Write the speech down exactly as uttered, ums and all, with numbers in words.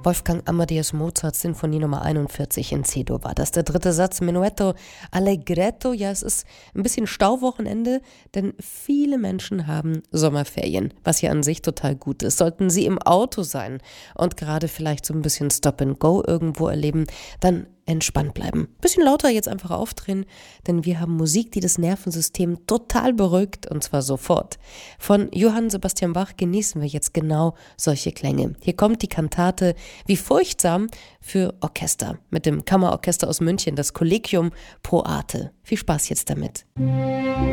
Wolfgang Amadeus Mozart, Sinfonie Nummer einundvierzig in C-Dur war das. Der dritte Satz, Menuetto Allegretto. Ja, es ist ein bisschen Stauwochenende, denn viele Menschen haben Sommerferien, was ja an sich total gut ist. Sollten Sie im Auto sein und gerade vielleicht so ein bisschen Stop and Go irgendwo erleben, dann entspannt bleiben. Bisschen lauter jetzt einfach aufdrehen, denn wir haben Musik, die das Nervensystem total beruhigt, und zwar sofort. Von Johann Sebastian Bach genießen wir jetzt genau solche Klänge. Hier kommt die Kantate Wie furchtsam für Orchester mit dem Kammerorchester aus München, das Collegium pro Arte. Viel Spaß jetzt damit.